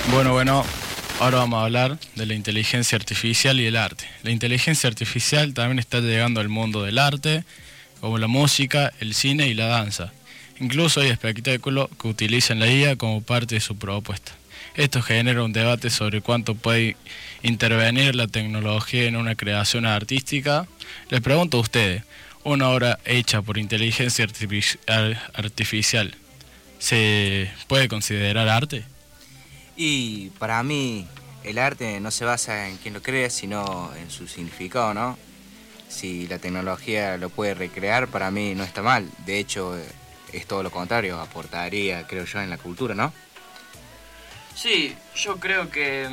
Bueno, ahora vamos a hablar de la inteligencia artificial y el arte. La inteligencia artificial también está llegando al mundo del arte, como la música, el cine y la danza. Incluso hay espectáculos que utilizan la IA como parte de su propuesta. Esto genera un debate sobre cuánto puede intervenir la tecnología en una creación artística. Les pregunto a ustedes, ¿una obra hecha por inteligencia artificial se puede considerar arte? Y para mí el arte no se basa en quien lo crea, sino en su significado, ¿no? Si la tecnología lo puede recrear, para mí no está mal. De hecho, es todo lo contrario, aportaría, creo yo, en la cultura, ¿no? Sí, yo creo que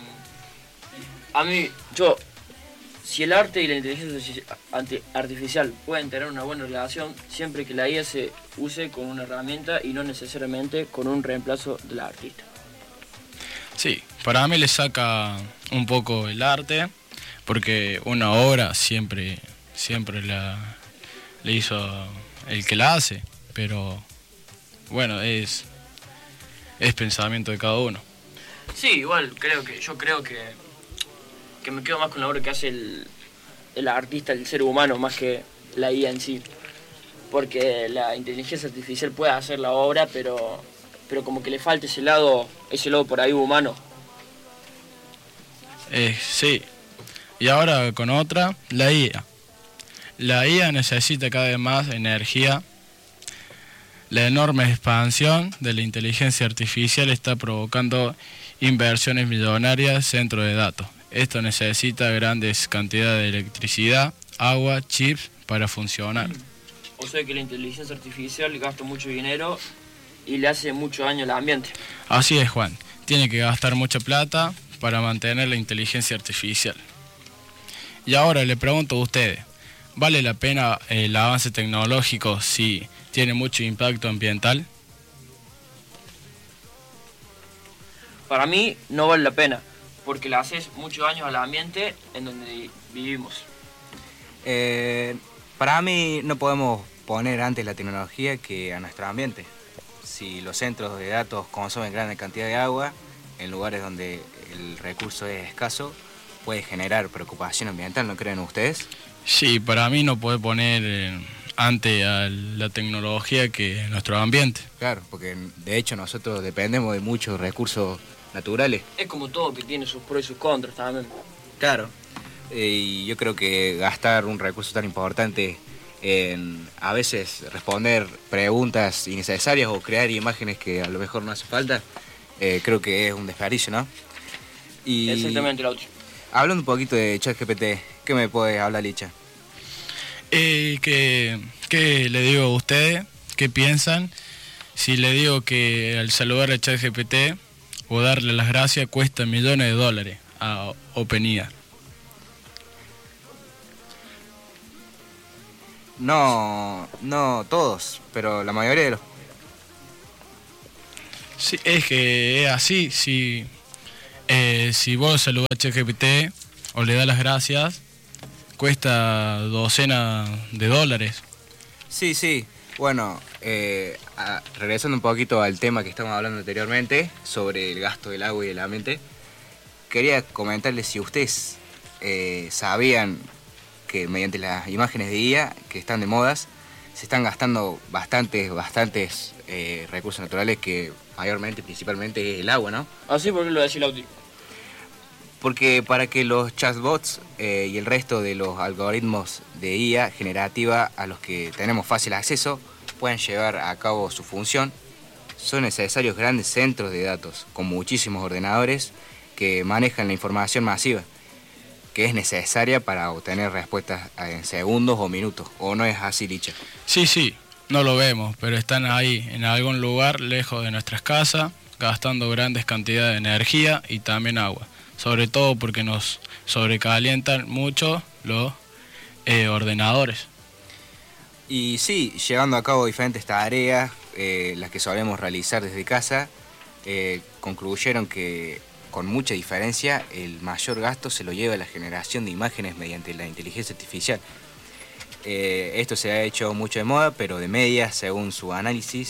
si el arte y la inteligencia artificial pueden tener una buena relación, siempre que la IA se use como una herramienta y no necesariamente con un reemplazo del artista. Sí, para mí le saca un poco el arte, porque una obra siempre le hizo el que la hace, pero bueno, es pensamiento de cada uno. Sí, igual yo creo que me quedo más con la obra que hace el artista, el ser humano, más que la IA en sí. Porque la inteligencia artificial puede hacer la obra, pero como que le falta ese lado por ahí humano. Sí, y ahora con otra, la IA. La IA necesita cada vez más energía. La enorme expansión de la inteligencia artificial está provocando inversiones millonarias en centros de datos. Esto necesita grandes cantidades de electricidad, agua, chips para funcionar. O sea que la inteligencia artificial gasta mucho dinero y le hace mucho daño al ambiente. Así es, Juan. Tiene que gastar mucha plata para mantener la inteligencia artificial. Y ahora le pregunto a ustedes, ¿vale la pena el avance tecnológico si tiene mucho impacto ambiental? Para mí no vale la pena, porque le haces mucho daño al ambiente en donde vivimos. Para mí no podemos poner antes la tecnología que a nuestro ambiente. Si los centros de datos consumen gran cantidad de agua, en lugares donde el recurso es escaso, puede generar preocupación ambiental, ¿no creen ustedes? Sí, para mí no puede poner ante a la tecnología que nuestro ambiente. Claro, porque de hecho nosotros dependemos de muchos recursos naturales. Es como todo que tiene sus pros y sus contras también. Claro. Y yo creo que gastar un recurso tan importante en a veces responder preguntas innecesarias o crear imágenes que a lo mejor no hace falta, creo que es un desperdicio, ¿no? Y exactamente, Lauchi. Hablando un poquito de ChatGPT, ¿qué me puede hablar, Licha? ¿Qué le digo a ustedes? ¿Qué piensan? Si le digo que al saludar a ChatGPT o darle las gracias cuesta millones de dólares a OpenAI. No todos, pero la mayoría de los... Sí, es que es así. Si vos saludás a ChatGPT o le das las gracias, cuesta docenas de dólares. Sí. Bueno, regresando un poquito al tema que estábamos hablando anteriormente, sobre el gasto del agua y del ambiente, quería comentarles si ustedes sabían que mediante las imágenes de IA que están de modas, se están gastando bastantes recursos naturales, que principalmente es el agua, ¿no? Así porque lo decía Lauti. Porque para que los chatbots y el resto de los algoritmos de IA generativa a los que tenemos fácil acceso puedan llevar a cabo su función, son necesarios grandes centros de datos con muchísimos ordenadores que manejan la información masiva, que es necesaria para obtener respuestas en segundos o minutos. ¿O no es así, Licha? Sí, no lo vemos, pero están ahí, en algún lugar lejos de nuestras casas, gastando grandes cantidades de energía y también agua. Sobre todo porque nos sobrecalientan mucho los ordenadores. Y sí, llevando a cabo diferentes tareas, las que solemos realizar desde casa, concluyeron que con mucha diferencia el mayor gasto se lo lleva la generación de imágenes mediante la inteligencia artificial. Esto se ha hecho mucho de moda, pero de media, según su análisis,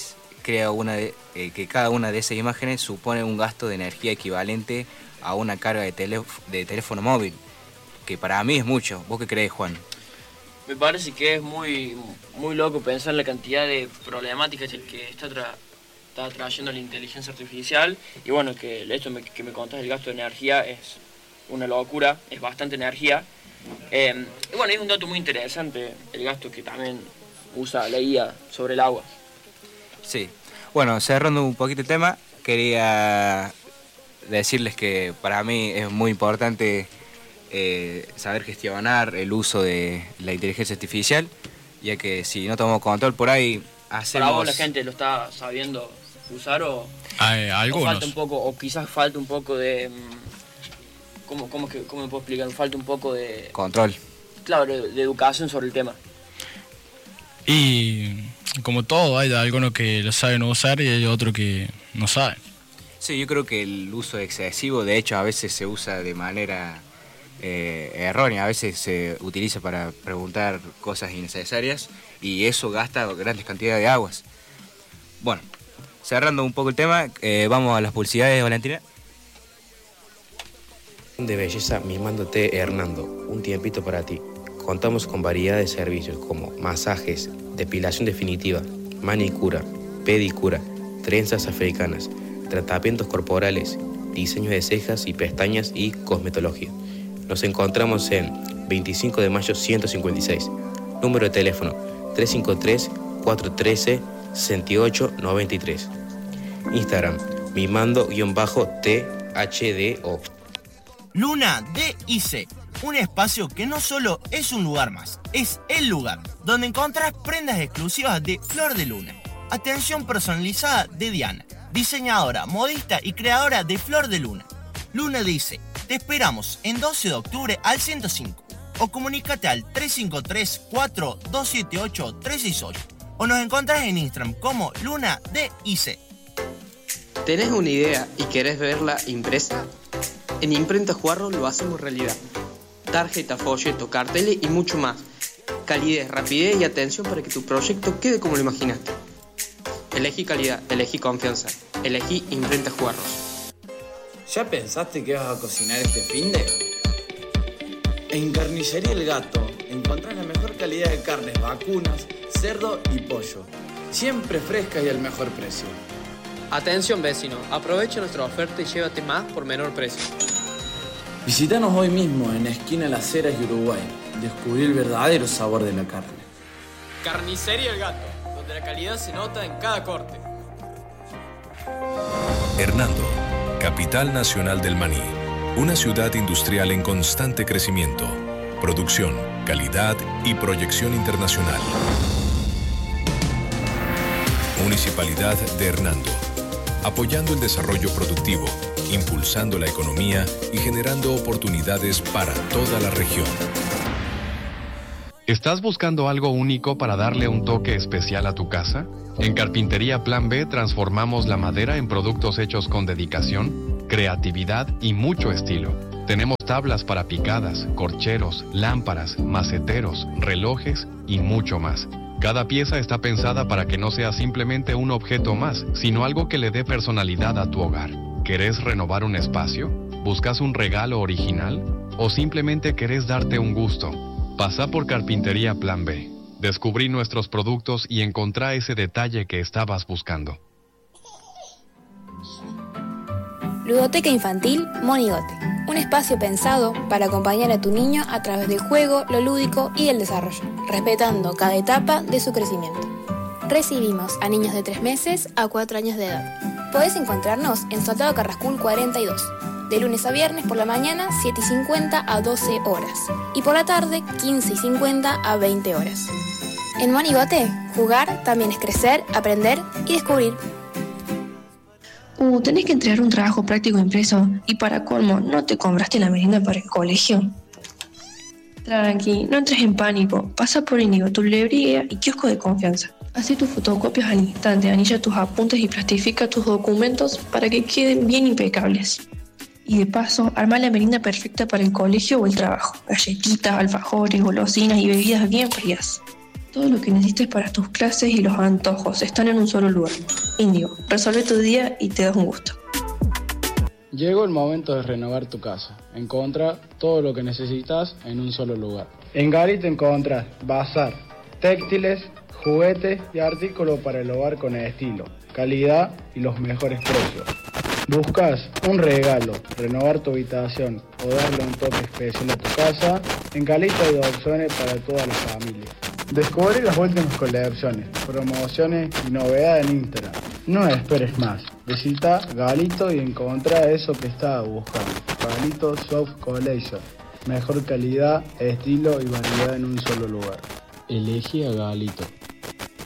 que cada una de esas imágenes supone un gasto de energía equivalente a una carga de teléfono móvil, que para mí es mucho. ¿Vos qué crees, Juan? Me parece que es muy loco pensar en la cantidad de problemáticas que está trayendo la inteligencia artificial. Y bueno, que esto que me contás, el gasto de energía es una locura, es bastante energía. Y bueno, es un dato muy interesante el gasto que también usa la IA sobre el agua. Sí. Bueno, cerrando un poquito el tema, quería decirles que para mí es muy importante saber gestionar el uso de la inteligencia artificial, ya que si no tomamos control por ahí hacemos... ¿Para vos la gente lo está sabiendo usar o falta un poco, o quizás falta un poco de... ¿Cómo me puedo explicar? Falta un poco de... Control. Claro, de educación sobre el tema. Y como todo, hay algunos que lo saben usar y hay otros que no saben. Sí, yo creo que el uso excesivo, de hecho, a veces se usa de manera errónea, a veces se utiliza para preguntar cosas innecesarias y eso gasta grandes cantidades de aguas. Bueno, cerrando un poco el tema, vamos a las publicidades, Valentina. De belleza mimándote Hernando, un tiempito para ti. Contamos con variedad de servicios como masajes, depilación definitiva, manicura, pedicura, trenzas africanas, tratamientos corporales, diseño de cejas y pestañas y cosmetología. Nos encontramos en 25 de mayo 156, número de teléfono 353-413-6893. Instagram, mimando_THDO. Luna DIC, un espacio que no solo es un lugar más, es el lugar donde encontrarás prendas exclusivas de Flor de Luna. Atención personalizada de Diana, diseñadora, modista y creadora de Flor de Luna. Luna DIC, te esperamos en 12 de octubre al 105 o comunícate al 353-4278-368 o nos encontrás en Instagram como Luna DIC. ¿Tenés una idea y querés verla impresa? En Imprenta Juarro lo hacemos realidad. Tarjeta, folleto, carteles y mucho más. Calidez, rapidez y atención para que tu proyecto quede como lo imaginaste. Elegí calidad, elegí confianza, elegí Imprenta Juarros. ¿Ya pensaste qué vas a cocinar este finde? En Carnicería El Gato encontrás la mejor calidad de carnes vacunas, cerdo y pollo. Siempre fresca y al mejor precio. Atención vecino, aprovecha nuestra oferta y llévate más por menor precio. Visítanos hoy mismo en esquina Las Heras y Uruguay. Descubrí el verdadero sabor de la carne. Carnicería El Gato, donde la calidad se nota en cada corte. Hernando, capital nacional del maní. Una ciudad industrial en constante crecimiento. Producción, calidad y proyección internacional. Municipalidad de Hernando. Apoyando el desarrollo productivo, impulsando la economía y generando oportunidades para toda la región. ¿Estás buscando algo único para darle un toque especial a tu casa? En Carpintería Plan B transformamos la madera en productos hechos con dedicación, creatividad y mucho estilo. Tenemos tablas para picadas, corcheros, lámparas, maceteros, relojes y mucho más. Cada pieza está pensada para que no sea simplemente un objeto más, sino algo que le dé personalidad a tu hogar. ¿Querés renovar un espacio? ¿Buscas un regalo original? ¿O simplemente querés darte un gusto? Pasa por Carpintería Plan B. Descubrí nuestros productos y encontrá ese detalle que estabas buscando. Ludoteca Infantil Monigote. Un espacio pensado para acompañar a tu niño a través del juego, lo lúdico y el desarrollo, respetando cada etapa de su crecimiento. Recibimos a niños de 3 meses a 4 años de edad. Podés encontrarnos en Soldado Carrascul 42, de lunes a viernes por la mañana 7:50 a 12 horas y por la tarde 15:50 a 20 horas. En Monigote, jugar también es crecer, aprender y descubrir. Tenés que entregar un trabajo práctico impreso y para colmo, ¿no te compraste la merienda para el colegio? Tranqui, no entres en pánico. Pasa por Inigo, tu librería y kiosco de confianza. Hacé tus fotocopias al instante, anilla tus apuntes y plastifica tus documentos para que queden bien impecables. Y de paso, arma la merienda perfecta para el colegio o el trabajo. Galletitas, alfajores, golosinas y bebidas bien frías. Todo lo que necesites para tus clases y los antojos están en un solo lugar. Índigo, resuelve tu día y te das un gusto. Llegó el momento de renovar tu casa. Encontrá todo lo que necesitas en un solo lugar. En Galito encontrás bazar, textiles, juguetes y artículos para el hogar con estilo, calidad y los mejores precios. ¿Buscas un regalo, renovar tu habitación o darle un toque especial a tu casa? En Galito hay opciones para toda la familia. Descubre las últimas colecciones, promociones y novedades en Instagram. No esperes más. Visita Galito y encontrá eso que estás buscando. Galito Soft Collection. Mejor calidad, estilo y variedad en un solo lugar. Elegí a Galito.